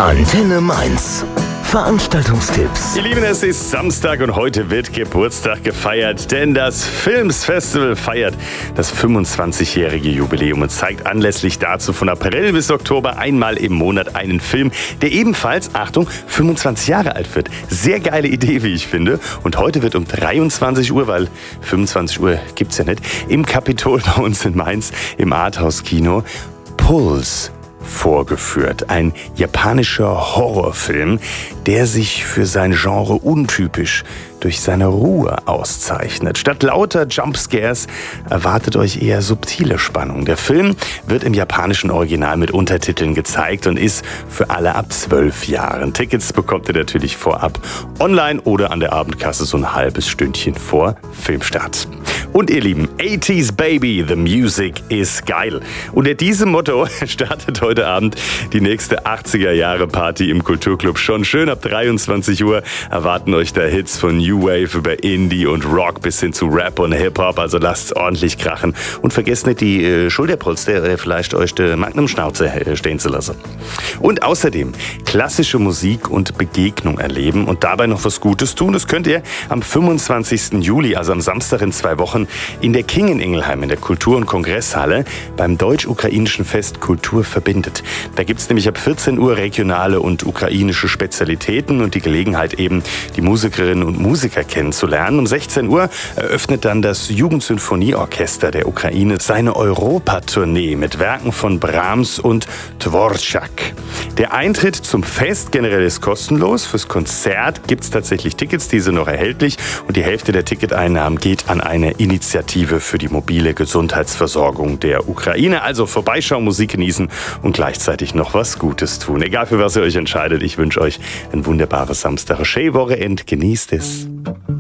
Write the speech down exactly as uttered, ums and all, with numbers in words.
Antenne Mainz. Veranstaltungstipps. Ihr Lieben, es ist Samstag und heute wird Geburtstag gefeiert, denn das Filmsfestival feiert das fünfundzwanzigjährige Jubiläum und zeigt anlässlich dazu von April bis Oktober einmal im Monat einen Film, der ebenfalls, Achtung, fünfundzwanzig Jahre alt wird. Sehr geile Idee, wie ich finde. Und heute wird um dreiundzwanzig Uhr, weil fünfundzwanzig Uhr gibt's ja nicht, im Kapitol bei uns in Mainz im Arthouse-Kino Pulse vorgeführt. Ein japanischer Horrorfilm, der sich für sein Genre untypisch durch seine Ruhe auszeichnet. Statt lauter Jumpscares erwartet euch eher subtile Spannung. Der Film wird im japanischen Original mit Untertiteln gezeigt und ist für alle ab zwölf Jahren. Tickets bekommt ihr natürlich vorab online oder an der Abendkasse so ein halbes Stündchen vor Filmstart. Und ihr Lieben, achtziger Baby, the music is geil. Unter diesem Motto startet heute Abend die nächste achtziger Jahre Party im Kulturclub. Schon schön ab dreiundzwanzig Uhr erwarten euch da Hits von New Wave über Indie und Rock bis hin zu Rap und Hip-Hop. Also lasst's ordentlich krachen. Und vergesst nicht die äh, Schulterpolster, äh, vielleicht euch die Magnum-Schnauze äh, stehen zu lassen. Und außerdem klassische Musik und Begegnung erleben und dabei noch was Gutes tun. Das könnt ihr am fünfundzwanzigsten Juli, also am Samstag in zwei Wochen, in der King in Ingelheim in der Kultur- und Kongresshalle beim deutsch-ukrainischen Fest Kultur verbindet. Da gibt's nämlich ab vierzehn Uhr regionale und ukrainische Spezialitäten und die Gelegenheit eben, die Musikerinnen und Musiker kennenzulernen. Um sechzehn Uhr eröffnet dann das Jugendsinfonieorchester der Ukraine seine Europatournee mit Werken von Brahms und Dvorak. Der Eintritt zum Fest generell ist kostenlos. Fürs Konzert gibt's tatsächlich Tickets, die sind noch erhältlich und die Hälfte der Ticketeinnahmen geht an eine Initiative für die mobile Gesundheitsversorgung der Ukraine. Also vorbeischauen, Musik genießen und gleichzeitig noch was Gutes tun. Egal für was ihr euch entscheidet, ich wünsche euch ein wunderbares Samstag. Schöne Wochenende, genießt es.